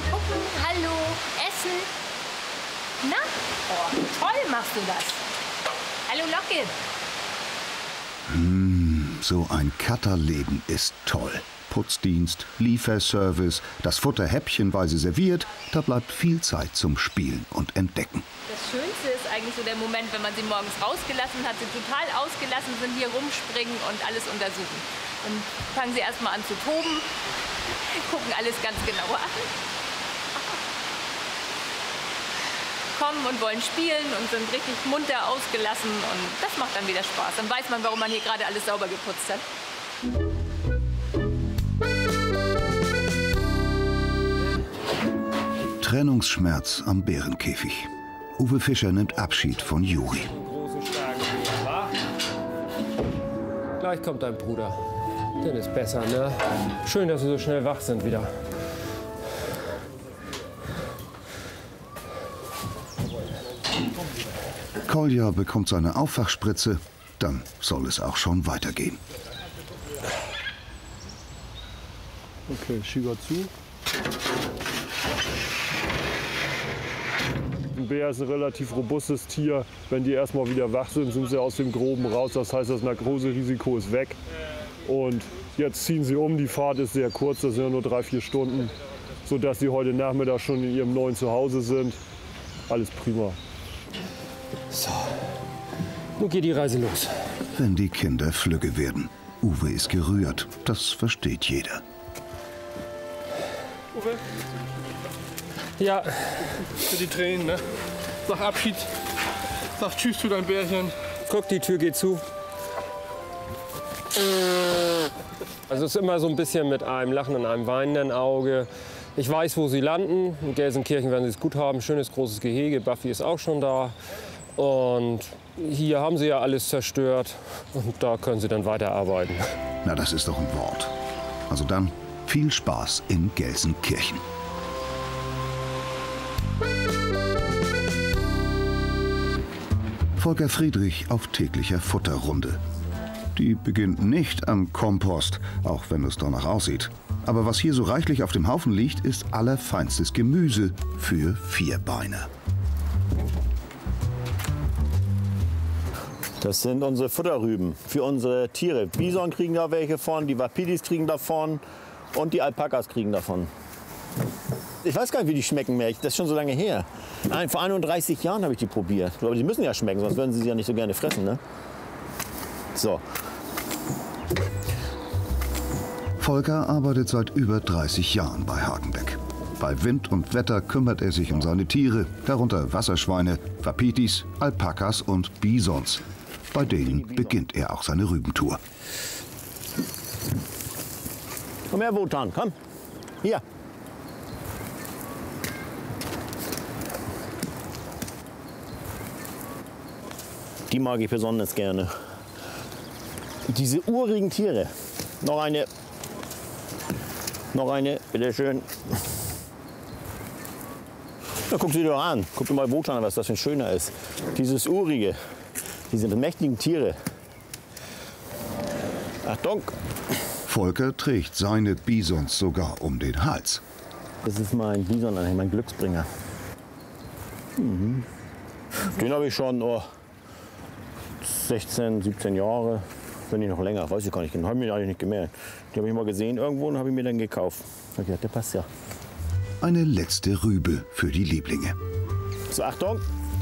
Gucken, hallo, essen. Na? Oh, toll machst du das. Hallo, Locke. So ein Cutterleben ist toll. Putzdienst, Lieferservice, das Futter häppchenweise serviert, da bleibt viel Zeit zum Spielen und Entdecken. Das Schönste ist eigentlich so der Moment, wenn man sie morgens rausgelassen hat, sie total ausgelassen sind, hier rumspringen und alles untersuchen. Dann fangen sie erst mal an zu toben, gucken alles ganz genauer an. Kommen und wollen spielen und sind richtig munter ausgelassen und das macht dann wieder Spaß. Dann weiß man, warum man hier gerade alles sauber geputzt hat. Trennungsschmerz am Bärenkäfig. Uwe Fischer nimmt Abschied von Juri. Gleich kommt dein Bruder. Den ist besser, ne? Schön, dass Sie so schnell wach sind wieder. Kolja bekommt seine Aufwachspritze, dann soll es auch schon weitergehen. Okay, Schieber zu. Ein Bär ist ein relativ robustes Tier. Wenn die erstmal wieder wach sind, sind sie aus dem Groben raus. Das heißt, das Narkoserisiko ist weg. Und jetzt ziehen sie um. Die Fahrt ist sehr kurz, das sind ja nur 3-4 Stunden, sodass sie heute Nachmittag schon in ihrem neuen Zuhause sind. Alles prima. So, nun geht die Reise los. Wenn die Kinder flügge werden. Uwe ist gerührt, das versteht jeder. Uwe? Ja. Für die Tränen, ne? Sag Abschied. Sag Tschüss zu deinem Bärchen. Guck, die Tür geht zu. Also es ist immer so ein bisschen mit einem lachenden, einem weinenden Auge. Ich weiß, wo sie landen. In Gelsenkirchen werden sie es gut haben. Schönes, großes Gehege. Buffy ist auch schon da. Und hier haben sie ja alles zerstört. Und da können sie dann weiterarbeiten. Na, das ist doch ein Wort. Also dann viel Spaß in Gelsenkirchen. Volker Friedrich auf täglicher Futterrunde. Die beginnt nicht am Kompost, auch wenn es danach aussieht. Aber was hier so reichlich auf dem Haufen liegt, ist allerfeinstes Gemüse für Vierbeiner. Das sind unsere Futterrüben für unsere Tiere. Bison kriegen da welche von, die Wapitis kriegen davon und die Alpakas kriegen davon. Ich weiß gar nicht, wie die schmecken mehr. Das ist schon so lange her. Nein, vor 31 Jahren habe ich die probiert. Aber die müssen ja schmecken, sonst würden sie sie ja nicht so gerne fressen, ne? So. Volker arbeitet seit über 30 Jahren bei Hagenbeck. Bei Wind und Wetter kümmert er sich um seine Tiere, darunter Wasserschweine, Wapitis, Alpakas und Bisons. Bei denen beginnt er auch seine Rübentour. Komm her, Wotan, komm. Hier. Die mag ich besonders gerne. Diese urigen Tiere. Noch eine, bitteschön. Ja, guck sie dir doch an. Guck dir mal Wotan an, was das für ein schöner ist. Dieses urige, diese mächtigen Tiere. Achtung! Volker trägt seine Bisons sogar um den Hals. Das ist mein Bison, mein Glücksbringer. Mhm. Den habe ich schon 16, 17 Jahre. Wenn nicht noch länger, weiß ich gar nicht genau. Habe ich mir eigentlich nicht gemerkt. Die habe ich mal gesehen irgendwo und habe ich mir dann gekauft. Okay, der passt ja. Eine letzte Rübe für die Lieblinge. So, Achtung!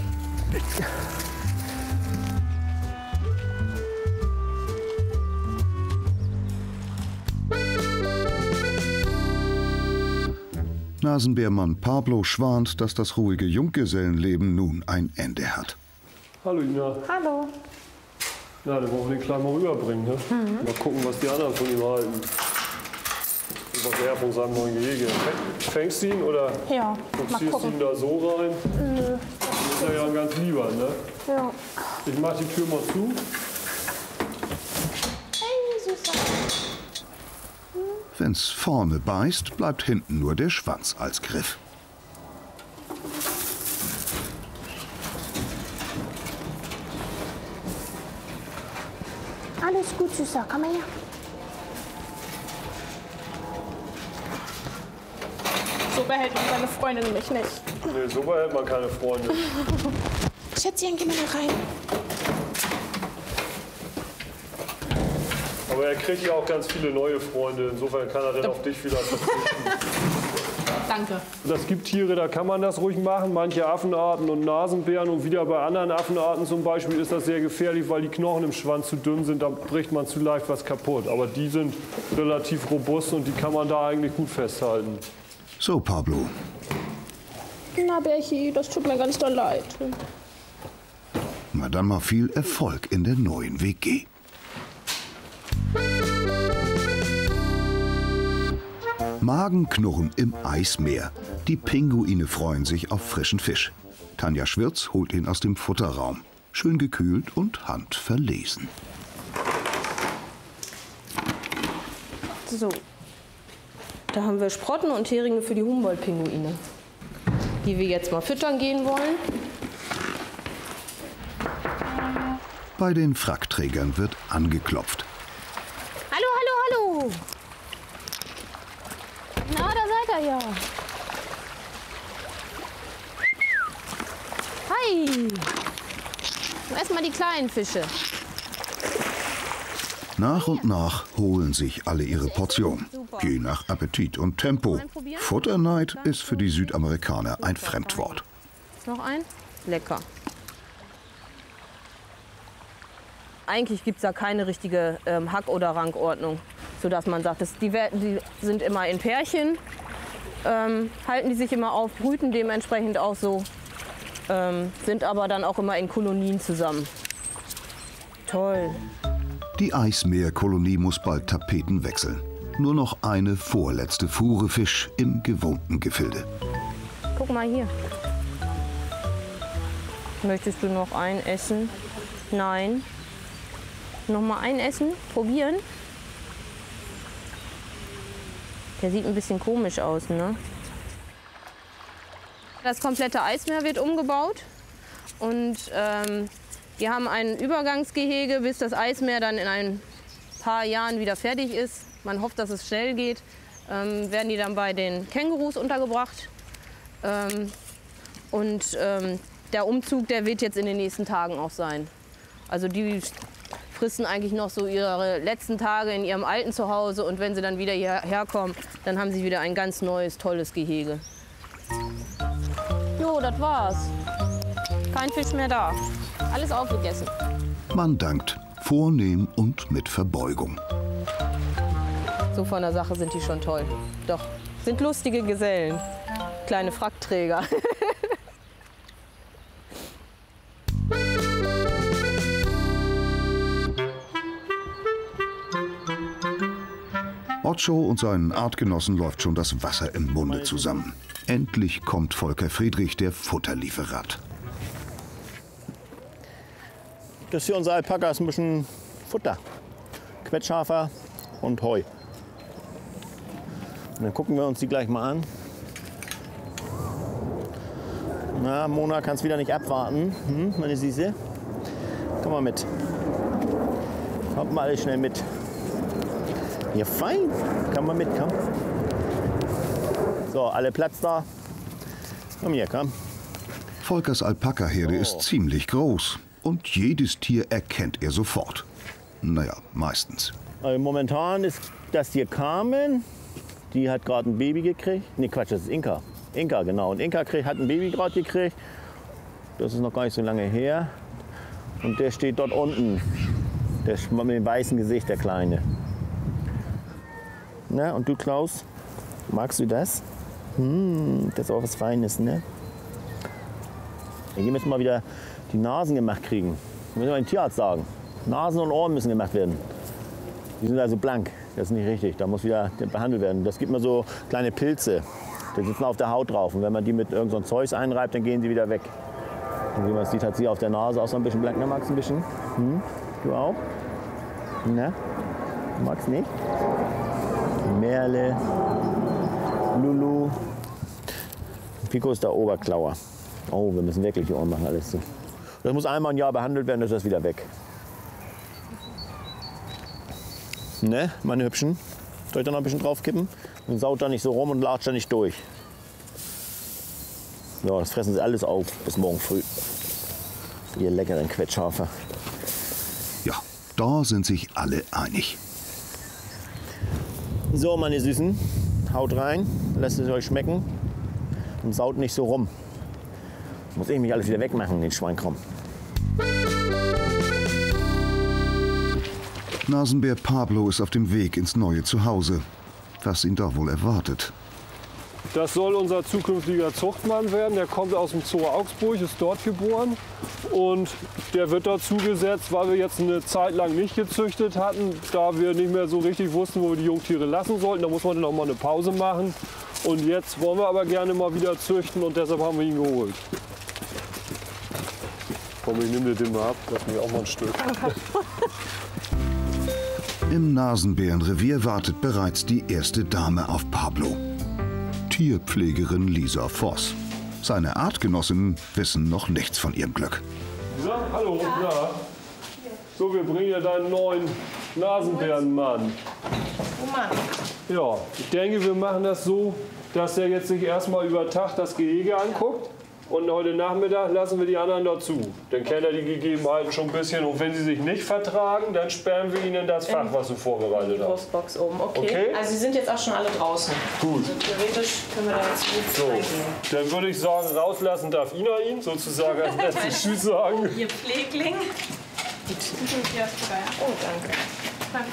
Nasenbärmann Pablo schwant, dass das ruhige Junggesellenleben nun ein Ende hat. Hallo Ina. Hallo. Na, dann wollen wir den Kleinen mal rüberbringen. Ne? Mal gucken, was die anderen von ihm halten. Und was er von seinem neuen Gehege. Fängst du ihn oder Ja, ziehst du ihn da so rein? Nö. Das ist ja ein ganz lieber, ne? Ja. Ich mach die Tür mal zu. Hey, Süßer. Wenn's vorne beißt, bleibt hinten nur der Schwanz als Griff. Alles gut, Süßer. Komm mal her. So behält man seine Freundin nämlich nicht. Nee, so behält man keine Freunde. Schätzchen, geh mal da rein. Aber er kriegt ja auch ganz viele neue Freunde. Insofern kann er dann auf dich vielleicht verzichten. Danke. Es gibt Tiere, da kann man das ruhig machen. Manche Affenarten und Nasenbären. Und wieder bei anderen Affenarten zum Beispiel ist das sehr gefährlich, weil die Knochen im Schwanz zu dünn sind. Da bricht man zu leicht was kaputt. Aber die sind relativ robust und die kann man da eigentlich gut festhalten. So, Pablo, Na, Berchi, das tut mir ganz doll leid. na dann mal viel Erfolg in der neuen WG. Magenknurren im Eismeer. Die Pinguine freuen sich auf frischen Fisch. Tanja Schwirz holt ihn aus dem Futterraum. Schön gekühlt und handverlesen. So, da haben wir Sprotten und Heringe für die Humboldt-Pinguine, die wir jetzt mal füttern gehen wollen. Bei den Frackträgern wird angeklopft. Hallo, hallo, hallo! Na, da seid ihr ja. Hi! Erstmal die kleinen Fische. Nach und nach holen sich alle ihre Portion, je nach Appetit und Tempo. Futterneid ist für die Südamerikaner ein Fremdwort. Ist noch ein? Lecker. Eigentlich gibt es da keine richtige Hack- oder Rangordnung, sodass man sagt, die sind immer in Pärchen, halten die sich immer auf, brüten dementsprechend auch so, sind aber dann auch immer in Kolonien zusammen. Toll. Die Eismeerkolonie muss bald Tapeten wechseln. Nur noch eine vorletzte Fuhre Fisch im gewohnten Gefilde. Guck mal hier. Möchtest du noch ein essen? Nein. Noch mal ein essen? Probieren? Der sieht ein bisschen komisch aus, ne? Das komplette Eismeer wird umgebaut und wir haben ein Übergangsgehege, bis das Eismeer dann in ein paar Jahren wieder fertig ist. Man hofft, dass es schnell geht. Werden die dann bei den Kängurus untergebracht. Der Umzug, der wird jetzt in den nächsten Tagen auch sein. Also die fristen eigentlich noch so ihre letzten Tage in ihrem alten Zuhause und wenn sie dann wieder hierher kommen, dann haben sie wieder ein ganz neues, tolles Gehege. Jo, das war's. Kein Fisch mehr da. Alles aufgegessen. Man dankt vornehm und mit Verbeugung. So von der Sache sind die schon toll. Doch, sind lustige Gesellen. Kleine Frackträger. Ocho und seinen Artgenossen läuft schon das Wasser im Munde zusammen. Endlich kommt Volker Friedrich, der Futterlieferant. Das für unsere Alpakas ein bisschen Futter. Quetschhafer und Heu. Und dann gucken wir uns die gleich mal an. Na, Mona kann es wieder nicht abwarten. Meine Süße. Komm mal mit. Kommt mal alles schnell mit. Ja, fein. Komm mal mit, komm. So, alle Platz da. Komm hier, komm. Volkers Alpakaherde ist ziemlich groß. Und jedes Tier erkennt er sofort. Naja, meistens. Also momentan ist das hier Carmen. Die hat gerade ein Baby gekriegt. Nee, Quatsch, das ist Inka. Inka, genau. Und Inka hat ein Baby gerade gekriegt. Das ist noch gar nicht so lange her. Und der steht dort unten. Der mit dem weißen Gesicht, der Kleine. Na, und du, Klaus? Magst du das? Das ist auch was Feines, ne? Wir müssen mal wieder die Nasen gemacht kriegen. Das müssen wir den Tierarzt sagen. Nasen und Ohren müssen gemacht werden. Die sind also blank. Das ist nicht richtig. Da muss wieder behandelt werden. Das gibt mir so kleine Pilze. Die sitzen auf der Haut drauf. Und wenn man die mit irgendeinem Zeugs einreibt, dann gehen sie wieder weg. Und wie man sieht, hat sie auf der Nase auch so ein bisschen blank. Na, magst du ein bisschen? Du auch? Na? Du magst nicht? Merle, Lulu. Pico ist der Oberklauer. Oh, wir müssen wirklich die Ohren machen, alles so. Das muss einmal im Jahr behandelt werden, dann ist das wieder weg. Ne, meine Hübschen? Soll ich da noch ein bisschen draufkippen? Dann saut da nicht so rum und latscht da nicht durch. Ja, das fressen sie alles auf bis morgen früh. Ihr leckeren Quetschhafer. Ja, da sind sich alle einig. So, meine Süßen, haut rein, lasst es euch schmecken und saut nicht so rum. Muss ich mich alles wieder wegmachen, den Schweinkram. Nasenbär Pablo ist auf dem Weg ins neue Zuhause. Was ihn da wohl erwartet. Das soll unser zukünftiger Zuchtmann werden. Der kommt aus dem Zoo Augsburg, ist dort geboren. Und der wird dazu gesetzt, weil wir jetzt eine Zeit lang nicht gezüchtet hatten, da wir nicht mehr so richtig wussten, wo wir die Jungtiere lassen sollten. Da muss man dann auch mal eine Pause machen. Und jetzt wollen wir aber gerne mal wieder züchten und deshalb haben wir ihn geholt. Komm, ich nehme dir den mal ab, lass mich auch mal ein Stück. Im Nasenbärenrevier wartet bereits die erste Dame auf Pablo. Tierpflegerin Lisa Voss. Seine Artgenossinnen wissen noch nichts von ihrem Glück. Ja, hallo, ja. So, wir bringen ja deinen neuen Nasenbärenmann. Oh Mann. Ja, ich denke, wir machen das so, dass er jetzt sich erstmal über Tag das Gehege anguckt. Und heute Nachmittag lassen wir die anderen dazu. Dann kennt er die Gegebenheiten schon ein bisschen. Und wenn sie sich nicht vertragen, dann sperren wir ihnen das Fach, was du vorbereitet hast. Brustbox oben, okay. Okay. Also Sie sind jetzt auch schon alle draußen. Gut. Also theoretisch können wir da jetzt gut So, reingehen. dann würde ich sagen, rauslassen darf Ina ihn sozusagen als letztes Tschüss sagen. Ihr Pflegling. Oh, danke. Danke.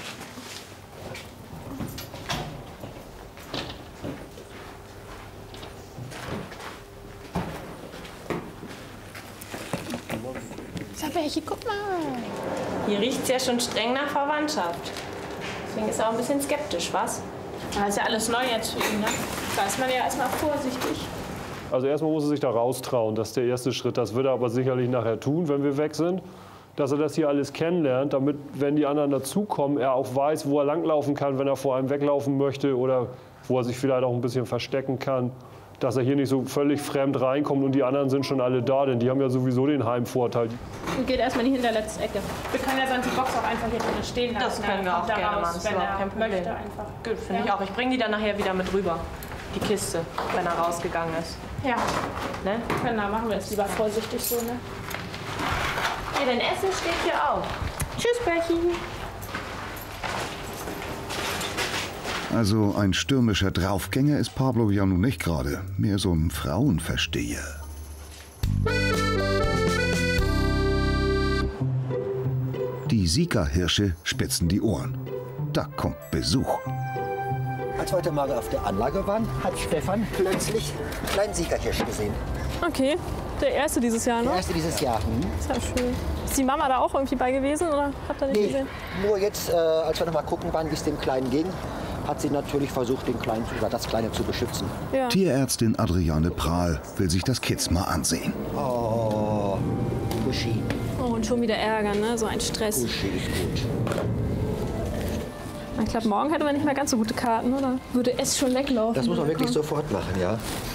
Welche, guck mal. Hier riecht es ja schon streng nach Verwandtschaft. Deswegen ist er auch ein bisschen skeptisch, was? Das ist ja alles neu jetzt für ihn, ne? Da ist man ja erstmal vorsichtig. Also erstmal muss er sich da raustrauen, das ist der erste Schritt. Das wird er aber sicherlich nachher tun, wenn wir weg sind. Dass er das hier alles kennenlernt, damit, wenn die anderen dazukommen, er auch weiß, wo er langlaufen kann, wenn er vor einem weglaufen möchte oder wo er sich vielleicht auch ein bisschen verstecken kann. Dass er hier nicht so völlig fremd reinkommt und die anderen sind schon alle da, denn die haben ja sowieso den Heimvorteil. Und geht erstmal in die hinterletzte Ecke. Wir können ja sonst die Box auch einfach hier drin stehen lassen. Das können wir auch gerne machen, das ist überhaupt kein Problem. Möchte einfach. Gut, finde ich auch. Ich bringe die dann nachher wieder mit rüber. Die Kiste, wenn er rausgegangen ist. Ja, Ne? genau, machen wir es lieber vorsichtig so, ne? Ja, dein Essen steht hier auch. Tschüss, Becky. Also ein stürmischer Draufgänger ist Pablo ja nun nicht gerade. Mehr so ein Frauenversteher. Die Sika-Hirsche spitzen die Ohren. Da kommt Besuch. Als wir heute Morgen auf der Anlage waren, hat Stefan plötzlich einen kleinen Siegerhirsch gesehen. Okay, der erste dieses Jahr, ne? Der erste dieses Jahr. Ist ja schön. Ist die Mama da auch irgendwie bei gewesen oder habt ihr nicht gesehen? Nur jetzt, als wir noch mal gucken waren, wie es dem Kleinen ging, hat sie natürlich versucht, den Kleinen oder das Kleine zu beschützen. Ja. Tierärztin Adriane Prahl will sich das Kitz mal ansehen. Oh, Uschi. Oh, und schon wieder Ärger, ne? So ein Stress. Uschi ist gut. Ich glaube, morgen hätte man nicht mehr ganz so gute Karten, oder? Würde es schon weglaufen. Das muss man wirklich sofort machen, ja.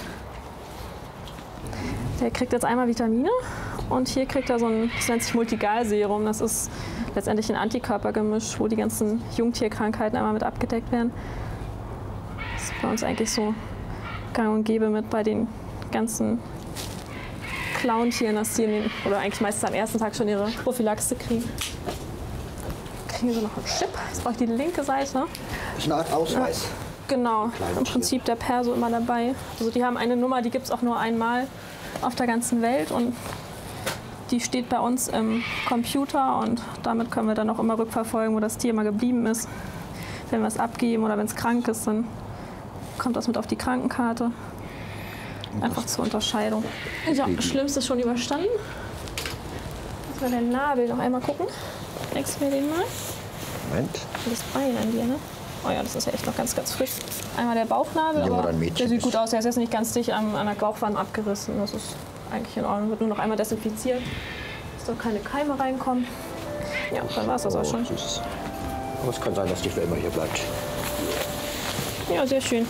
Der kriegt jetzt einmal Vitamine und hier kriegt er so ein, das nennt sich Multigal-Serum. Das ist letztendlich ein Antikörpergemisch, wo die ganzen Jungtierkrankheiten einmal mit abgedeckt werden. Das ist bei uns eigentlich so gang und gäbe mit bei den ganzen Clowntieren, dass die oder eigentlich meistens am ersten Tag schon ihre Prophylaxe kriegen. Kriegen sie noch einen Chip. Jetzt brauche ich die linke Seite. Das ist eine Art Ausweis. Genau, im Prinzip der Perso immer dabei. Also die haben eine Nummer, die gibt es auch nur einmal auf der ganzen Welt und die steht bei uns im Computer und damit können wir dann auch immer rückverfolgen, wo das Tier mal geblieben ist. Wenn wir es abgeben oder wenn es krank ist, dann kommt das mit auf die Krankenkarte. Einfach zur Unterscheidung. Ja, das Schlimmste ist schon überstanden. Jetzt mal den Nabel noch einmal gucken. Legst du mir den mal? Moment. Das Bein an dir, ne? Oh ja, das ist ja echt noch ganz, ganz frisch. Einmal der Bauchnabel, Ja, aber oder ein Mädchen der sieht ist. gut aus. Der ist jetzt nicht ganz dicht an der Bauchwand abgerissen. Das ist eigentlich in Ordnung. Wird nur noch einmal desinfiziert, dass da keine Keime reinkommen. Ja, dann war es das auch schon. Süß. Aber es kann sein, dass die für immer hier bleibt. Ja, sehr schön.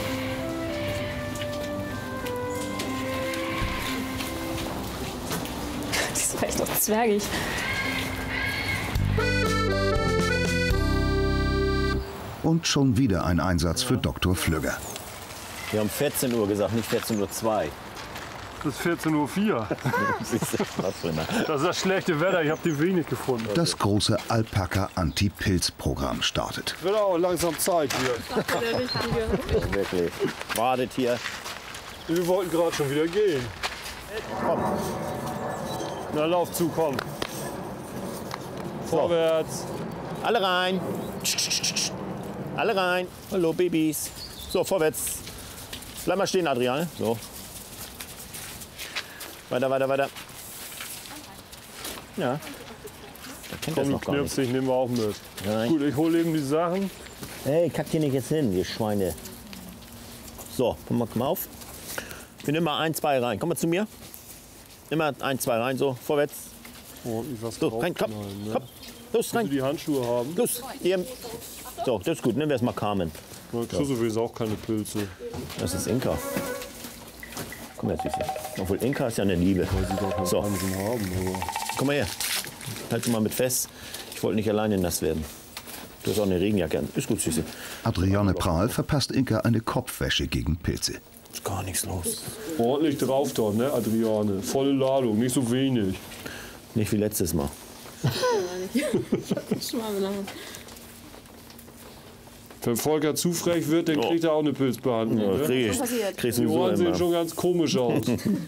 Die ist vielleicht noch zwergig. Und schon wieder ein Einsatz für Dr. Flügger. Wir haben 14 Uhr gesagt, nicht 14:02 Uhr. Das ist 14:04 Uhr. Das ist das schlechte Wetter, ich habe die wenig gefunden. Das große Alpaka-Anti-Pilz-Programm startet. Wird auch langsam Zeit hier. Wirklich. Wartet hier. Wir wollten gerade schon wieder gehen. Komm. Na, lauf zu, komm. Vorwärts. Alle rein. Alle rein. Hallo, Babys. So, vorwärts. Bleib mal stehen, Adrian. So. Weiter, weiter, weiter. Ja. Der kennt das Komm, noch gar nicht. Knirps, ich nehme auch mit. Nein. Gut, ich hole eben die Sachen. Hey, kackt hier nicht jetzt hin, ihr Schweine. So, komm mal auf. Wir nehmen mal 1, 2 rein. Komm mal zu mir. Immer 1, 2 rein, so, vorwärts. Ordentlich was So, rein, komm, draufknallen, ne? komm. Los, Willst du rein. die Handschuhe haben? Los. Ihr. So, das ist gut. Nehmen wir erstmal Carmen. Na, Christoph ist auch keine Pilze. Das ist Inka. Komm her, Süße. Obwohl Inka ist ja eine Liebe. So, Hansen haben, aber komm mal her. Halt du mal mit fest. Ich wollte nicht alleine nass werden. Du hast auch eine Regenjacke an. Ist gut, Süße. Adriane Prahl verpasst Inka eine Kopfwäsche gegen Pilze. Ist gar nichts los. ordentlich drauf dort, ne, Adriane? Volle Ladung, nicht so wenig. Nicht wie letztes Mal. Wenn Volker zu frech wird, dann kriegt er auch eine Pilzbehandlung. Ja, Ne? kriegst Die du so Ohren sehen immer. schon ganz komisch aus.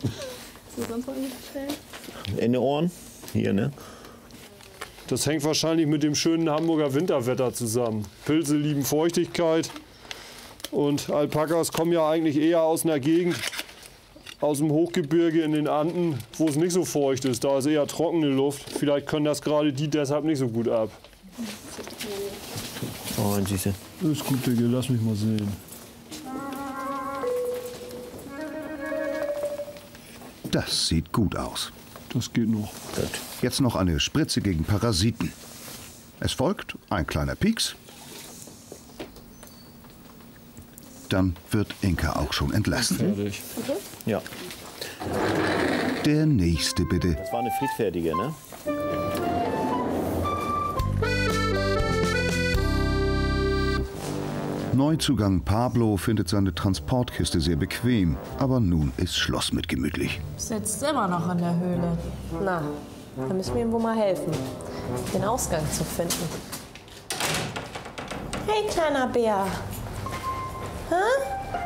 In den Ohren? Hier, ne? Das hängt wahrscheinlich mit dem schönen Hamburger Winterwetter zusammen. Pilze lieben Feuchtigkeit und Alpakas kommen ja eigentlich eher aus einer Gegend, aus dem Hochgebirge in den Anden, wo es nicht so feucht ist. Da ist eher trockene Luft. Vielleicht können das gerade die deshalb nicht so gut ab. Oh, ein Süße. Ist gut, Digga, lass mich mal sehen. Das sieht gut aus. Das geht noch. Gut. Jetzt noch eine Spritze gegen Parasiten. Es folgt ein kleiner Pieks. Dann wird Inka auch schon entlassen. Fertig. Ja, Der nächste bitte. das war eine friedfertige, ne? Neuzugang Pablo findet seine Transportkiste sehr bequem, aber nun ist Schluss mit gemütlich. Sitzt immer noch in der Höhle. Na, da müssen wir ihm wohl mal helfen, den Ausgang zu finden. Hey, kleiner Bär. Hä?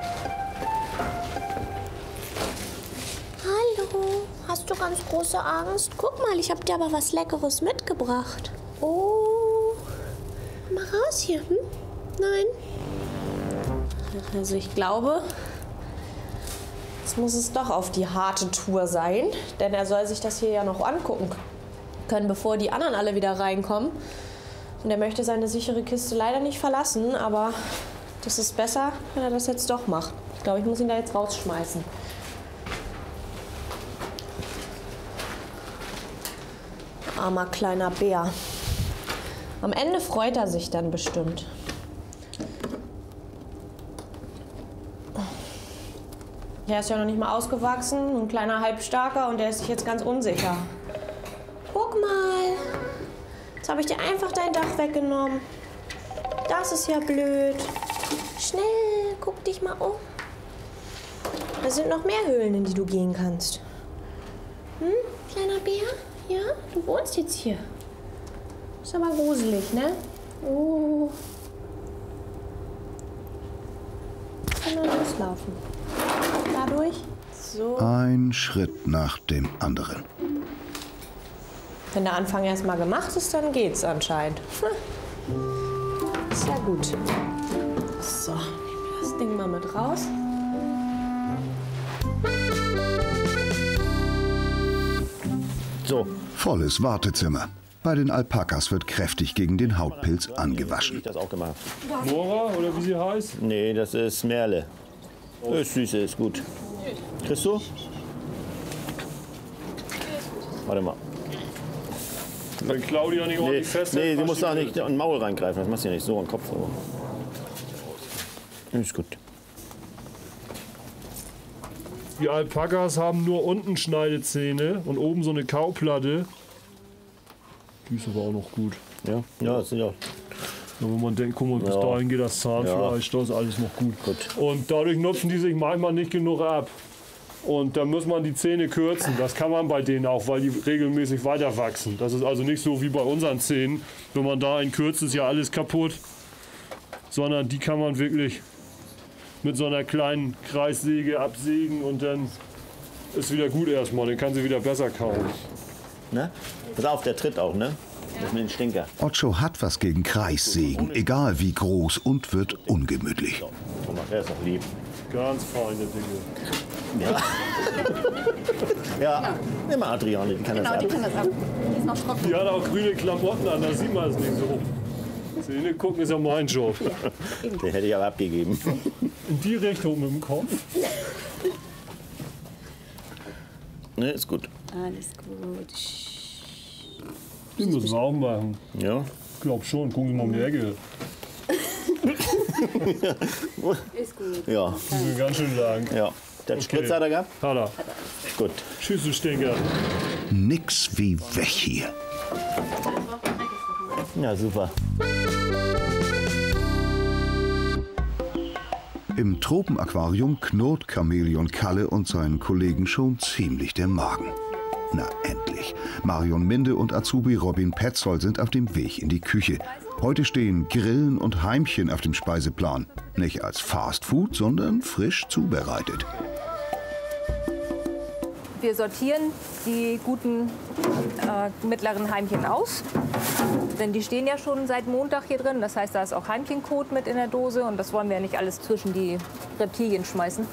Hallo, hast du ganz große Angst? Guck mal, ich hab dir aber was Leckeres mitgebracht. Oh, mal raus hier, hm? Nein. Also ich glaube, jetzt muss es doch auf die harte Tour sein, denn er soll sich das hier ja noch angucken können, bevor die anderen alle wieder reinkommen. Und er möchte seine sichere Kiste leider nicht verlassen, aber das ist besser, wenn er das jetzt doch macht. Ich glaube, ich muss ihn da jetzt rausschmeißen. Armer kleiner Bär. Am Ende freut er sich dann bestimmt. Der ist ja noch nicht mal ausgewachsen, ein kleiner Halbstarker und der ist sich jetzt ganz unsicher. Guck mal. Jetzt habe ich dir einfach dein Dach weggenommen. Das ist ja blöd. Schnell, guck dich mal um. Da sind noch mehr Höhlen, in die du gehen kannst. Hm, kleiner Bär? Ja, du wohnst jetzt hier. Ist aber gruselig, ne? Oh. Kann man loslaufen. Dadurch. So. Ein Schritt nach dem anderen. Wenn der Anfang erst mal gemacht ist, dann geht's anscheinend. Ist ja gut. So, nehmen wir das Ding mal mit raus. So, Volles Wartezimmer. Bei den Alpakas wird kräftig gegen den Hautpilz wie angewaschen. ich das auch gemacht. Nora, oder wie sie heißt? Nee, das ist Merle. Das ist Süße, ist gut. Kriegst du? Warte mal. Wenn Claudia nicht Nee, ordentlich festhält. nee, du was musst sie auch will. nicht in den Maul reingreifen. Das machst du ja nicht so am Kopf. So. Ist gut. Die Alpakas haben nur unten Schneidezähne und oben so eine Kauplatte. Die ist aber auch noch gut. Ja, ja, das sind ja. Ja, wenn man denkt, guck mal, bis Ja. dahin geht das Zahnfleisch, das ist alles noch gut. Und dadurch nutzen die sich manchmal nicht genug ab. Und dann muss man die Zähne kürzen. Das kann man bei denen auch, weil die regelmäßig weiter wachsen. Das ist also nicht so wie bei unseren Zähnen. Wenn man da einen kürzt, ist ja alles kaputt. Sondern die kann man wirklich mit so einer kleinen Kreissäge absägen und dann ist wieder gut erstmal. Dann kann sie wieder besser kauen. Ne? Pass auf, der tritt auch, ne? Das mit dem Stinker. Ocho hat was gegen Kreissägen, egal wie groß, und wird ungemütlich. So, guck mal, der ist noch lieb. Ganz feine Dinge. Ja. Ja, nimm mal Adriane, die kann das ab. Die kann das ab. Die ist noch trocken. Die hat auch grüne Klamotten an, da sieht man es nicht so. Zähne gucken ist ja mein Job. Den hätte ich aber abgegeben. In die Richtung mit dem Kopf. Ne, ist gut. Alles gut. Die müssen wir auch machen. Ja. Ich glaube schon. Gucken Sie mal um die Ecke. Ist gut. Ja. Die sind ganz schön lang. Ja. Der Spritzer hat er gehabt? Hat er. Gut. Tschüss, du Stinker. Nix wie weg hier. Ja, super. Im Tropenaquarium knurrt Chamäleon Kalle und seinen Kollegen schon ziemlich der Magen. Na endlich. Marion Minde und Azubi Robin Petzold sind auf dem Weg in die Küche. Heute stehen Grillen und Heimchen auf dem Speiseplan. Nicht als Fastfood, sondern frisch zubereitet. Wir sortieren die guten mittleren Heimchen aus. Denn die stehen ja schon seit Montag hier drin. Das heißt, da ist auch Heimchenkot mit in der Dose. Und das wollen wir ja nicht alles zwischen die Reptilien schmeißen.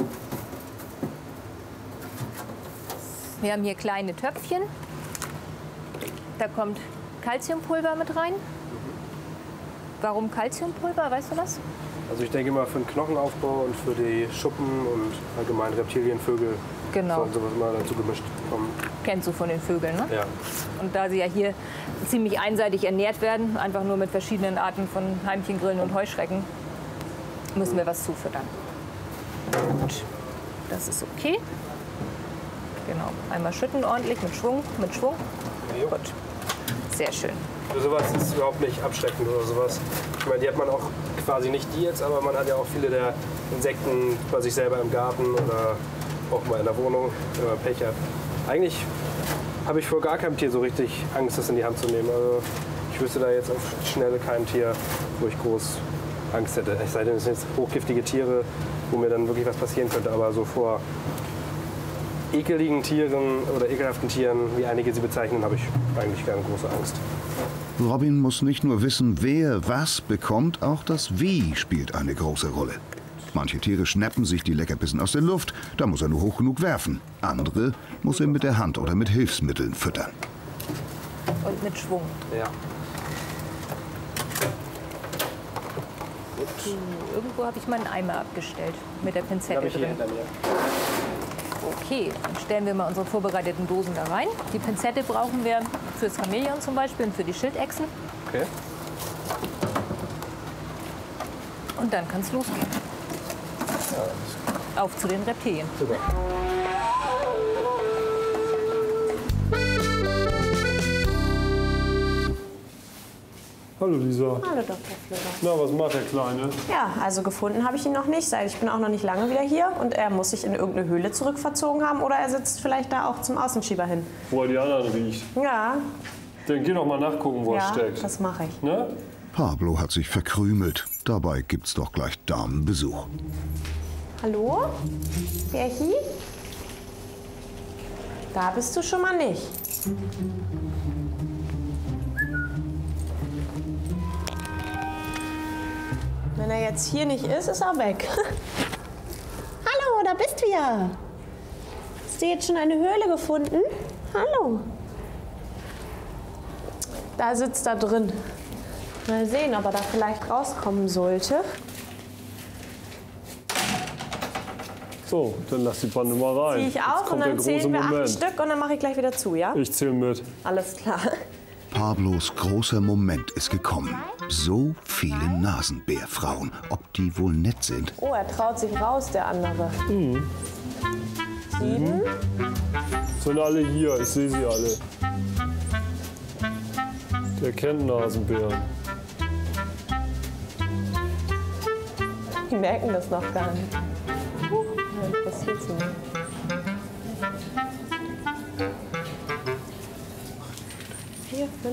Wir haben hier kleine Töpfchen. Da kommt Calciumpulver mit rein. Warum Calciumpulver, weißt du das? Also ich denke mal für den Knochenaufbau und für die Schuppen und allgemein Reptilienvögel Genau. sollen sowas mal dazu gemischt kommen. Kennst du von den Vögeln, ne? Ja. Und da sie ja hier ziemlich einseitig ernährt werden, einfach nur mit verschiedenen Arten von Heimchengrillen und Heuschrecken, müssen wir was zufüttern. Gut, das ist okay. Genau, einmal schütten ordentlich mit Schwung, mit Schwung. Jo. Gut, sehr schön. Für sowas ist überhaupt nicht abschreckend oder sowas. Ich meine, die hat man auch quasi nicht die jetzt, aber man hat ja auch viele der Insekten bei sich selber im Garten oder auch mal in der Wohnung, wenn man Pech hat. Eigentlich habe ich vor gar keinem Tier so richtig Angst, das in die Hand zu nehmen. Also ich wüsste da jetzt auf Schnelle kein Tier, wo ich groß Angst hätte. Es sei denn, es sind jetzt hochgiftige Tiere, wo mir dann wirklich was passieren könnte. Aber so vor ekeligen Tieren oder ekelhaften Tieren, wie einige sie bezeichnen, habe ich eigentlich keine große Angst. Robin muss nicht nur wissen, wer was bekommt, auch das Wie spielt eine große Rolle. Manche Tiere schnappen sich die Leckerbissen aus der Luft, da muss er nur hoch genug werfen. Andere muss er mit der Hand oder mit Hilfsmitteln füttern. Und mit Schwung. Ja. Irgendwo habe ich meinen Eimer abgestellt mit der Pinzette drin. Okay, dann stellen wir mal unsere vorbereiteten Dosen da rein. Die Pinzette brauchen wir fürs Chamäleon zum Beispiel und für die Schildechsen. Okay. Und dann kann es losgehen. Auf zu den Reptilien. Super. Hallo Lisa. Hallo Dr. Flöger. Na, was macht der Kleine? Ja, also gefunden habe ich ihn noch nicht, ich bin auch noch nicht lange wieder hier und er muss sich in irgendeine Höhle zurückverzogen haben oder er sitzt vielleicht da auch zum Außenschieber hin. Wo er die anderen riecht. Ja, Dann geh doch mal nachgucken, wo er ja, steckt. das mache ich. Ne? Pablo hat sich verkrümelt. Dabei gibt's doch gleich Damenbesuch. Hallo? Berchi? Da bist du schon mal nicht. Wenn er jetzt hier nicht ist, ist er weg. Hallo, da bist du ja. Hast du jetzt schon eine Höhle gefunden? Hallo. Da sitzt er drin. Mal sehen, ob er da vielleicht rauskommen sollte. So, dann lass die Bande mal rein. Ziehe ich Jetzt auf und kommt der dann große zählen wir 8 Moment. Stück und dann mache ich gleich wieder zu, ja? Ich zähle mit. Alles klar. Pablos großer Moment ist gekommen. So viele Nasenbärfrauen. Ob die wohl nett sind? Oh, er traut sich raus, der andere. 7. Sind alle hier, ich sehe sie alle. Der kennt Nasenbären. Die merken das noch gar nicht. Das interessiert sie nicht.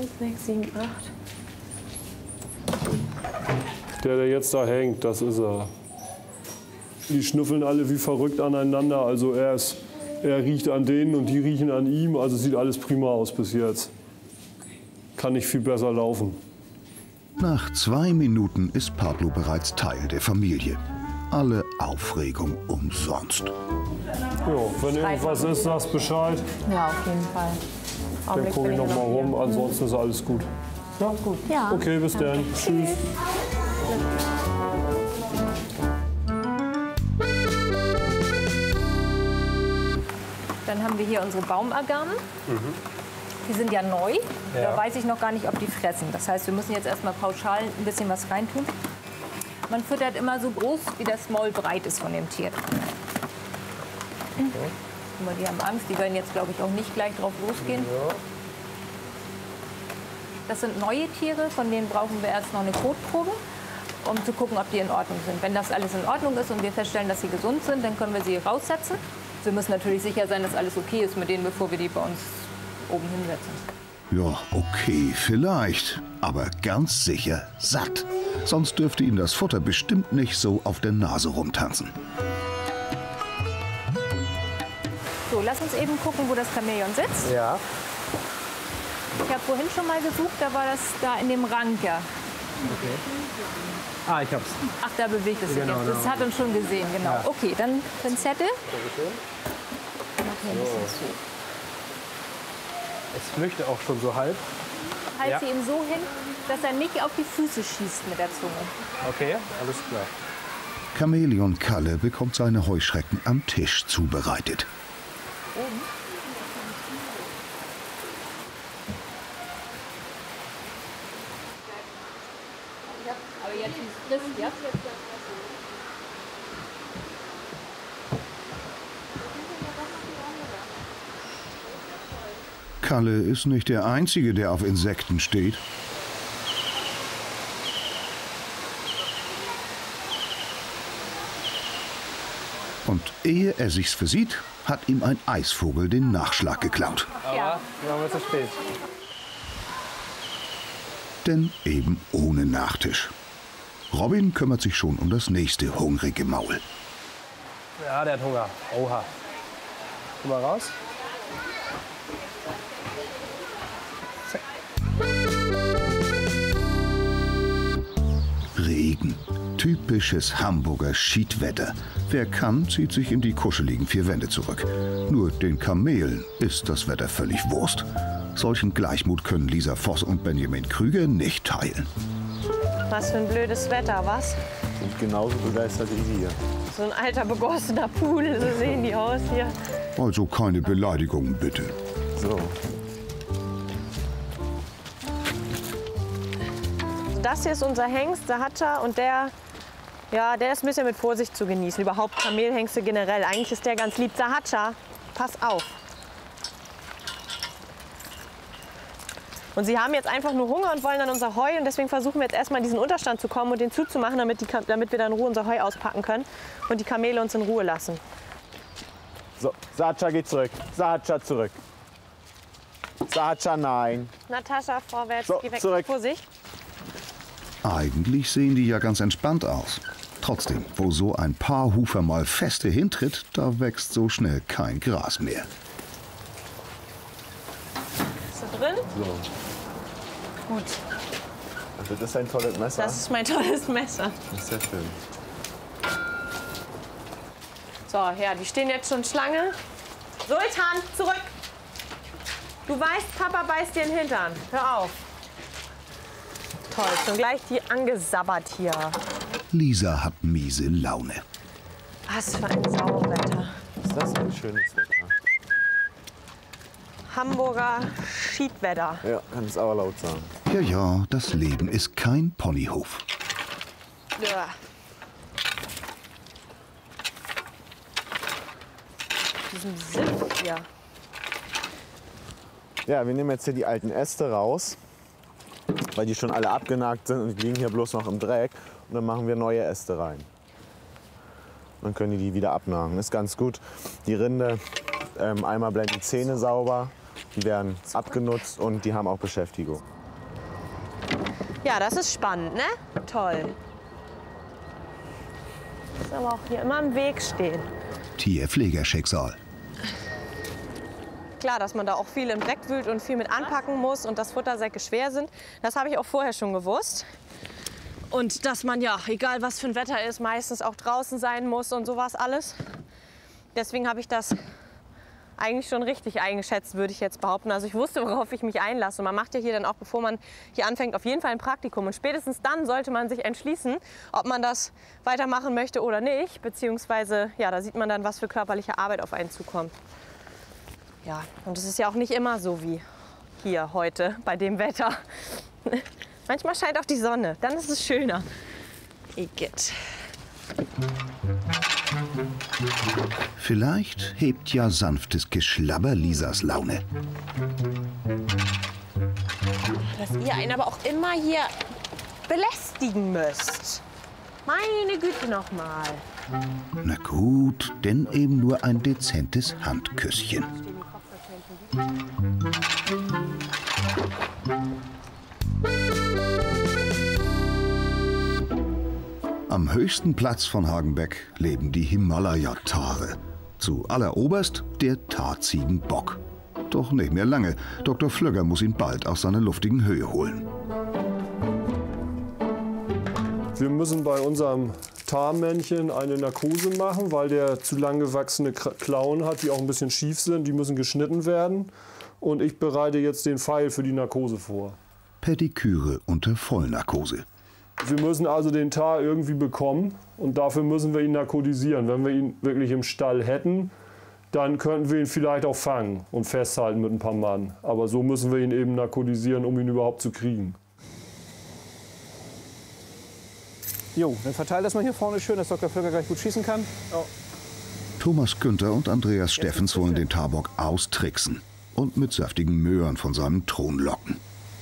6, 7, 8. Der jetzt da hängt, das ist er. Die schnüffeln alle wie verrückt aneinander. Also er riecht an denen und die riechen an ihm. Also sieht alles prima aus bis jetzt. Kann nicht viel besser laufen. Nach 2 Minuten ist Pablo bereits Teil der Familie. Alle Aufregung umsonst. Ja, wenn irgendwas ist, sagst Bescheid. Ja, auf jeden Fall. Dann gucke ich noch mal rum, ansonsten ist alles gut. Ja, gut. Ja. Okay, bis dann. Tschüss. Dann haben wir hier unsere Baumagarnen. Die sind ja neu. Da weiß ich noch gar nicht, ob die fressen. Das heißt, wir müssen jetzt erstmal pauschal ein bisschen was reintun. Man füttert immer so groß, wie das Maul breit ist von dem Tier. Guck mal, die haben Angst. Die werden jetzt, glaube ich, auch nicht gleich drauf losgehen. Das sind neue Tiere, von denen brauchen wir erst noch eine Kotprobe, um zu gucken, ob die in Ordnung sind. Wenn das alles in Ordnung ist und wir feststellen, dass sie gesund sind, dann können wir sie raussetzen. Wir müssen natürlich sicher sein, dass alles okay ist mit denen, bevor wir die bei uns oben hinsetzen. Ja, okay, vielleicht. Aber ganz sicher satt. Sonst dürfte ihm das Futter bestimmt nicht so auf der Nase rumtanzen. So, lass uns eben gucken, wo das Chamäleon sitzt. Ja. Ich habe vorhin schon mal gesucht, da war das da in dem Ranker. Okay. Ah, ich hab's. Ach, da bewegt es sich Genau, jetzt. Das hat uns schon gesehen, genau. Ja. Okay, dann Pinzette. Dankeschön. Mach hier ein bisschen zu. Es flüchtet auch schon so halb. Halt sie ihm so hin, dass er nicht auf die Füße schießt mit der Zunge. Okay, alles klar. Chamäleon Kalle bekommt seine Heuschrecken am Tisch zubereitet. Oben. Aber jetzt frisst, ja? Kalle ist nicht der Einzige, der auf Insekten steht. Und ehe er sich's versieht, hat ihm ein Eisvogel den Nachschlag geklaut. Aber wir haben zu spät. Denn eben ohne Nachtisch. Robin kümmert sich schon um das nächste hungrige Maul. Ja, der hat Hunger. Oha. Komm mal raus. Regen. Typisches Hamburger Schiedwetter. Wer kann, zieht sich in die kuscheligen 4 Wände zurück. Nur den Kamelen ist das Wetter völlig Wurst. Solchen Gleichmut können Lisa Voss und Benjamin Krüger nicht teilen. Was für ein blödes Wetter, was? Sind genauso begeistert wie wir. So ein alter, begossener Pool, so sehen die aus hier. Also keine Beleidigungen, bitte. So. Das hier ist unser Hengst, Sahatcha, und der ist ein bisschen mit Vorsicht zu genießen. Überhaupt Kamelhengste generell. Eigentlich ist der ganz lieb. Sahatcha, pass auf. Und sie haben jetzt einfach nur Hunger und wollen dann unser Heu. Und deswegen versuchen wir jetzt erstmal in diesen Unterstand zu kommen und den zuzumachen, damit wir dann in Ruhe unser Heu auspacken können und die Kamele uns in Ruhe lassen. So, Sahatcha geht zurück. Sahatcha zurück. Sahatcha nein. Natascha, vorwärts, So, geh weg. zurück. Vorsicht. Eigentlich sehen die ja ganz entspannt aus. Trotzdem, wo so ein Paarhufer mal feste hintritt, da wächst so schnell kein Gras mehr. Bist du drin? So. Gut. Also das ist ein tolles Messer. Das ist mein tolles Messer. Das ist sehr schön. So, ja, die stehen jetzt schon Schlange. Sultan, zurück! Du weißt, Papa beißt dir den Hintern. Hör auf. Toll, schon gleich die angesabbert hier. Lisa hat miese Laune. Was für ein Sauwetter. Ist das ein schönes Wetter? Hamburger Schiedwetter. Ja, kann es aber laut sagen. Ja, ja, das Leben ist kein Ponyhof. Ja. Diesem Siff hier. Ja, wir nehmen jetzt hier die alten Äste raus, weil die schon alle abgenagt sind und die liegen hier bloß noch im Dreck. Und dann machen wir neue Äste rein. Dann können die wieder abnagen. Ist ganz gut. Die Rinde, einmal bleiben die Zähne sauber Die werden abgenutzt und die haben auch Beschäftigung. Ja, das ist spannend, ne? Toll. Muss aber auch hier immer im Weg stehen. Tierpflegerschicksal. Klar, dass man da auch viel im Dreck wühlt und viel mit anpacken muss und dass Futtersäcke schwer sind, das habe ich auch vorher schon gewusst. Und dass man ja, egal was für ein Wetter ist, meistens auch draußen sein muss und sowas alles. Deswegen habe ich das eigentlich schon richtig eingeschätzt, würde ich jetzt behaupten. Also ich wusste, worauf ich mich einlasse. Und man macht ja hier dann auch, bevor man hier anfängt, auf jeden Fall ein Praktikum. Und spätestens dann sollte man sich entschließen, ob man das weitermachen möchte oder nicht. Beziehungsweise, ja, da sieht man dann, was für körperliche Arbeit auf einen zukommt. Ja, und es ist ja auch nicht immer so wie hier heute bei dem Wetter. Manchmal scheint auch die Sonne, dann ist es schöner. Igitt. Vielleicht hebt ja sanftes Geschlabber Lisas Laune. Dass ihr einen aber auch immer hier belästigen müsst. Meine Güte noch mal. Na gut, denn eben nur ein dezentes Handküsschen. Am höchsten Platz von Hagenbeck leben die Himalaya-Tare. Zu alleroberst der Tarziegenbock. Doch nicht mehr lange. Dr. Flögger muss ihn bald aus seiner luftigen Höhe holen. Wir müssen bei unserem Tarmännchen eine Narkose machen, weil der zu lang gewachsene Klauen hat, die auch ein bisschen schief sind. Die müssen geschnitten werden. Und ich bereite jetzt den Pfeil für die Narkose vor. Pediküre unter Vollnarkose. Wir müssen also den Tar irgendwie bekommen und dafür müssen wir ihn narkotisieren. Wenn wir ihn wirklich im Stall hätten, dann könnten wir ihn vielleicht auch fangen und festhalten mit ein paar Mann. Aber so müssen wir ihn eben narkotisieren, um ihn überhaupt zu kriegen. Jo, dann verteilt das mal hier vorne schön, dass Dr. Flögger gleich gut schießen kann. Ja. Thomas Günther und Andreas Steffens wollen den Tarbock austricksen und mit saftigen Möhren von seinem Thron locken.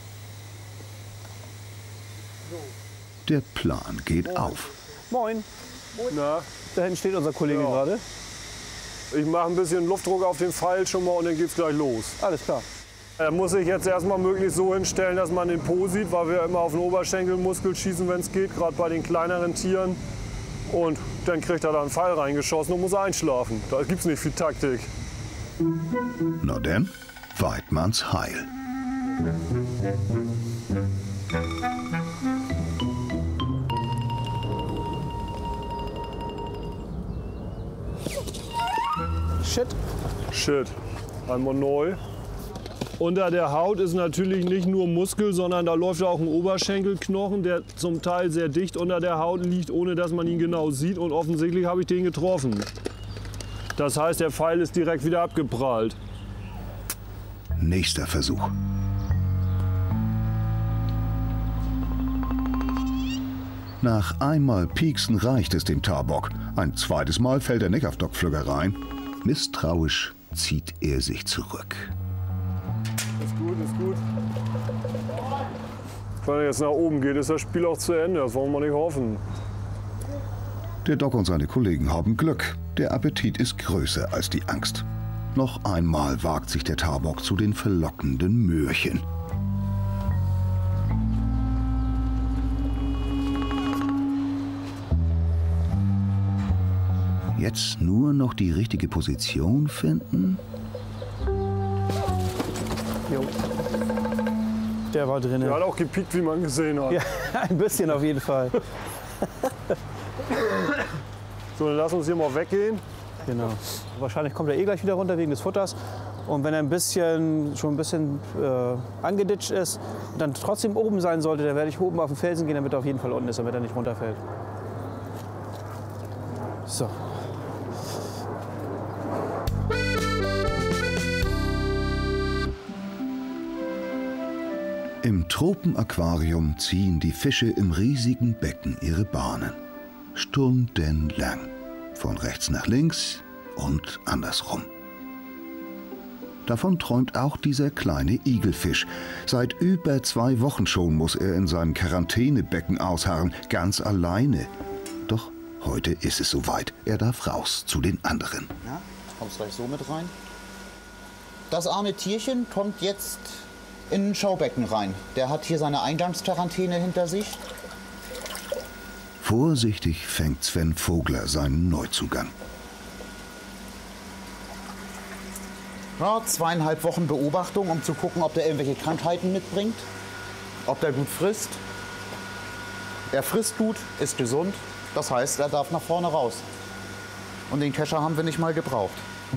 Der Plan geht auf. Moin. Na? Da hinten steht unser Kollege gerade. Ich mache ein bisschen Luftdruck auf den Pfeil schon mal und dann geht's gleich los. Alles klar. Er muss sich jetzt erstmal möglichst so hinstellen, dass man den Po sieht, weil wir immer auf den Oberschenkelmuskel schießen, wenn es geht, gerade bei den kleineren Tieren. Und dann kriegt er da einen Pfeil reingeschossen und muss einschlafen. Da gibt's nicht viel Taktik. Na denn, Weidmanns Heil. Shit. Einmal neu. Unter der Haut ist natürlich nicht nur Muskel, sondern da läuft auch ein Oberschenkelknochen, der zum Teil sehr dicht unter der Haut liegt, ohne dass man ihn genau sieht. Und offensichtlich habe ich den getroffen. Das heißt, der Pfeil ist direkt wieder abgeprallt. Nächster Versuch. Nach einmal pieksen reicht es dem Tarbock. Ein zweites Mal fällt er nicht auf Doc Flögger rein. Misstrauisch zieht er sich zurück. Ist gut, ist gut. Wenn er jetzt nach oben geht, ist das Spiel auch zu Ende. Das wollen wir nicht hoffen. Der Doc und seine Kollegen haben Glück. Der Appetit ist größer als die Angst. Noch einmal wagt sich der Tarbock zu den verlockenden Möhrchen. Jetzt nur noch die richtige Position finden. Jo. Der war drin. Der hat auch gepiekt, wie man gesehen hat. Ja, ein bisschen auf jeden Fall. So, dann lass uns hier mal weggehen. Genau. Wahrscheinlich kommt er eh gleich wieder runter wegen des Futters. Und wenn er schon ein bisschen angeditscht ist und dann trotzdem oben sein sollte, dann werde ich oben auf den Felsen gehen, damit er auf jeden Fall unten ist, damit er nicht runterfällt. So. Im Tropenaquarium ziehen die Fische im riesigen Becken ihre Bahnen. Stundenlang. Von rechts nach links und andersrum. Davon träumt auch dieser kleine Igelfisch. Seit über 2 Wochen schon muss er in seinem Quarantänebecken ausharren, ganz alleine. Doch heute ist es soweit. Er darf raus zu den anderen. Ja, kommst gleich so mit rein. Das arme Tierchen kommt jetzt in ein Schaubecken rein. Der hat hier seine Eingangskarantäne hinter sich. Vorsichtig fängt Sven Vogler seinen Neuzugang. Ja, 2,5 Wochen Beobachtung, um zu gucken, ob der irgendwelche Krankheiten mitbringt, ob der gut frisst. Er frisst gut, ist gesund, das heißt, er darf nach vorne raus. Und den Kescher haben wir nicht mal gebraucht.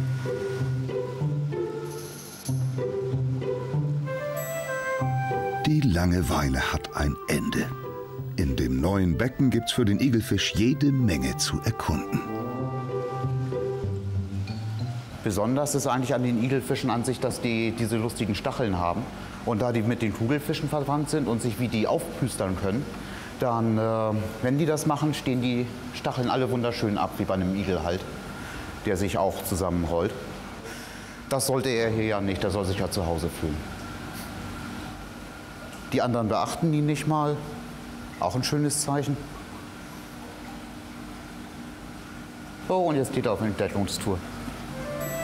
Die Langeweile hat ein Ende. In dem neuen Becken gibt's für den Igelfisch jede Menge zu erkunden. Besonders ist eigentlich an den Igelfischen an sich, dass die diese lustigen Stacheln haben. Und da die mit den Kugelfischen verwandt sind und sich wie die aufpüstern können, dann, wenn die das machen, stehen die Stacheln alle wunderschön ab, wie bei einem Igel halt, der sich auch zusammenrollt. Das sollte er hier ja nicht, der soll sich ja zu Hause fühlen. Die anderen beachten ihn nicht mal, auch ein schönes Zeichen. Oh, und jetzt geht er auf eine Entdeckungstour.